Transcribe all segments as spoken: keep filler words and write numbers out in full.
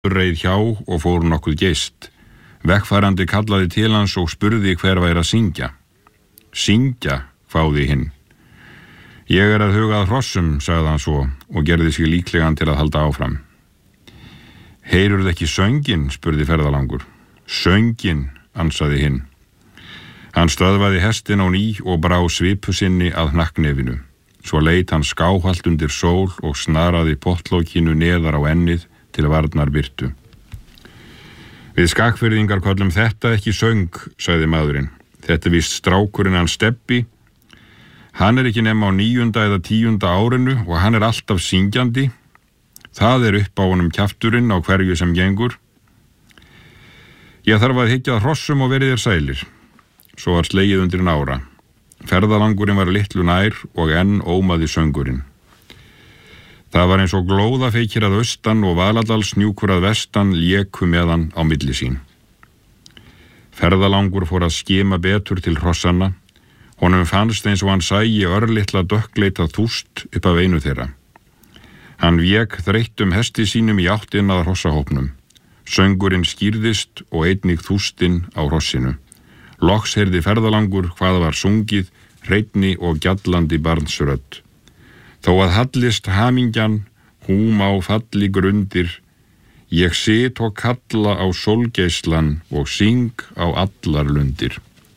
reið hjá og fór nokkuð geist. Veggfærandi kallaði til hans og spurði hver væri að syngja. Syngja, hváði hinn. Ég er að huga að hrossum, sagði hann svo og gerði sig líklegan til að halda áfram. Heyrurðu ekki sönginn, spurði ferðalangur. Sönginn, ansaði hinn. Hann stöðvaði hestin á ný og brá svipu sinni að hnakknefinu. Svo leit hann skáhalt undir sól og snaraði pottlókinu neðar á ennið til varnar birtu. Við skakfirðingar köllum þetta ekki söng, sagði maðurinn. Þetta er víst strákurinn hans Stebbi. Hann er ekki nema á níunda eða tíunda árinu og hann er alltaf syngjandi. Það er upp á honum kjafturinn á hverju sem gengur. Ég þarf að hyggja að hrossum og verið þér sælir. Svo var slegið undir nára. Ferðalangurinn var litlu nær og enn ómaði söngurinn. Það var eins og glóðafeykir að austan og Valadalshnjúkur að vestan léku með hann á milli sín. Ferðalangur fór að skima betur til hrossanna. Honum fannst eins og hann sæi örlitla dökkleita þúst upp af einu þeirra. Hann vék þreyttum hesti sínum í áttina að hrossahópnum. Söngurinn skýrðist og einnig þústinn á hrossinu. Loks heyrði ferðalangur hvað var sungið, hreinni og gjallandi barnsrödd. Þó að hallist hamingjan, húm á falli grundir, ég sit og kalla á sólgeislan og syng á allar lundir.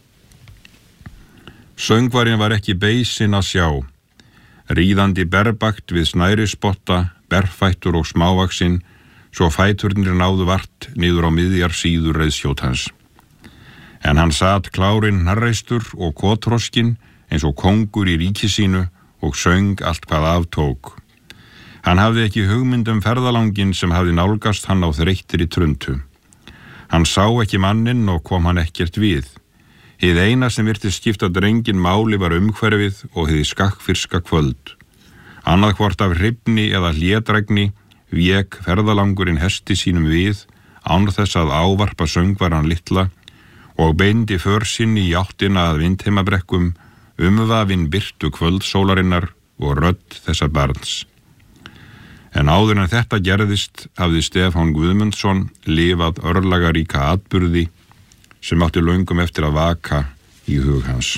Söngvarinn var ekki beisinn að sjá. Ríðandi berbakt við snærispotta, berfættur og smávaxinn, svo fæturnir náðu vart niður á miðjar síður reiðskjót hans. En hann sat klárinn hnarreistur og kotroskin eins og kóngur í ríki sínu og söng allt hvað aftók. Hann hafði ekki hugmynd um ferðalanginn sem hafði nálgast hann á þreyttri truntu. Hann sá ekki manninn og kom hann ekkert við. Hið eina sem virtist skipta drenginn máli var umhverfið og hið skakkfyrska kvöld. Annað hvort af hrifni eða hlédrægni vék ferðalangurinn hesti sínum við án þess að ávarpa söngvaran litla og beindi för sinni í áttina að vindheimabrekkum, umvafin birtu kvöldsólarinnar og rödd þessa barns. En áður en þetta gerðist hafði Stefán Guðmundsson lifað örlagaríka atburði sem átti löngum eftir að vaka í hug hans.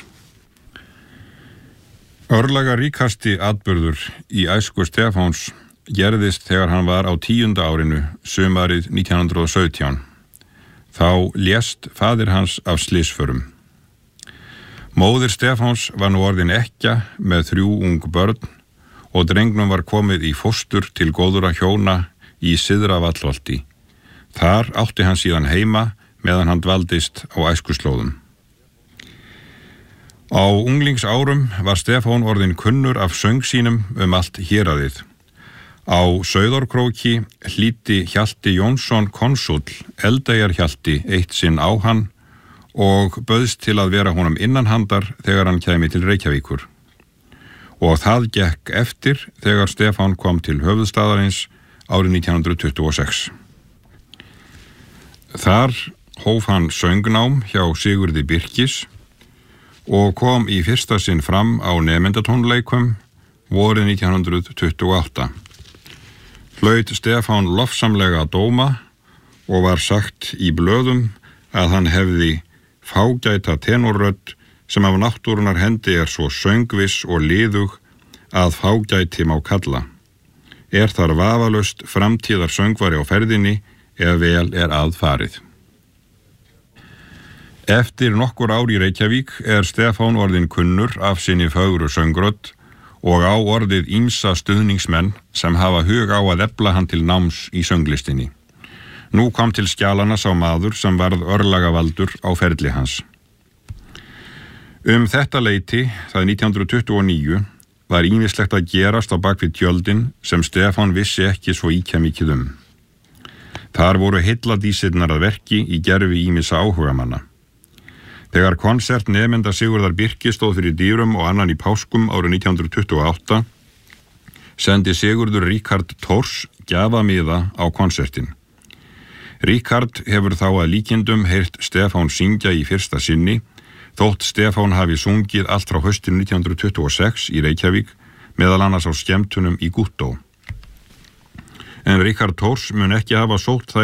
Örlagaríkasti atburður í æsku Stefáns gerðist þegar hann var á tíunda árinu, sumarið nítján hundruð og sautján. Þá lést faðir hans af slysförum. Móðir Stefáns var nú orðin ekkja með þrjú ung börn og drengnum var komið í fóstur til góðra hjóna í Syðra Vallholti. Þar átti hann síðan heima meðan hann dvaldist á æskuslóðum. Á unglingsárum var Stefán orðin kunnur af söng sínum um allt héraðið. Á Sauðárkróki hlýddi Hjalti Jónsson konsúll Eldeyjarhjalti eitt sinn á hann og bauðst til að vera honum innanhandar þegar hann kæmi til Reykjavíkur. Og það gekk eftir þegar Stefán kom til höfuðstaðarins árið nítján hundruð tuttugu og sex. Þar hóf hann söngnám hjá Sigurði Birkis og kom í fyrsta sinn fram á nemendatónleikum vorið nítján hundruð tuttugu og átta. Hlaut Stefán lofsamlega dóma og var sagt í blöðum að hann hefði fágæta tenorrödd sem af náttúrunar hendi er svo söngviss og liðug að fágæti má kalla. Er þar vafalaust framtíðar söngvari á ferðinni ef vel er að farið. Eftir nokkur ár í Reykjavík er Stefán orðin kunnur af sinni fögru söngrödd og á orðið ýmsa stuðningsmenn sem hafa hug á að efla hann til náms í sönglistinni. Nú kom til skjalana sá maður sem varð örlagavaldur á ferli hans. Um þetta leyti, það nítján hundruð tuttugu og níu, var ýmislegt að gerast á bakvið tjöldin sem Stefán vissi ekki svo ýkja mikið um. Þar voru heilladísirnar að verki í gervi ýmissa áhugamanna. Þegar konsert nemenda Sigurðar Birkis stóð fyrir dýrum og annan í páskum árið nítján hundruð tuttugu og átta, sendi Sigurður Ríkard Thors gjafamiða á konsertin. Ríkard hefur þá að líkindum heyrt Stefán syngja í fyrsta sinni, þótt Stefán hafi sungið allt frá haustinu nítján hundruð tuttugu og sex í Reykjavík, meðal annars á skemmtunum í Gúttó. en Richard Thors mun ekki hafa sótt þær